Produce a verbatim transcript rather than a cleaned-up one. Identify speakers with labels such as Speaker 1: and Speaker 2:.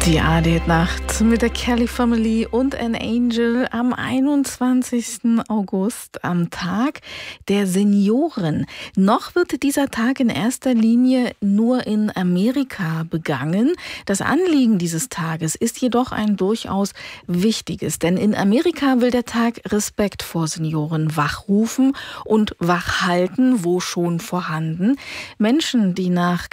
Speaker 1: Die A R D-Nacht mit der Kelly Family und An Angel am einundzwanzigsten August, am Tag der Senioren. Noch wird dieser Tag in erster Linie nur in Amerika begangen. Das Anliegen dieses Tages ist jedoch ein durchaus wichtiges, denn in Amerika will der Tag Respekt vor Senioren wachrufen und wachhalten, wo schon vorhanden. Menschen, die nach